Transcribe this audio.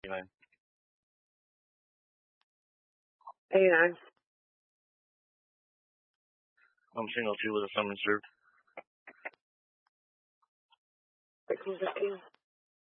89. 89. I'm single 2 with a summons served. 1615.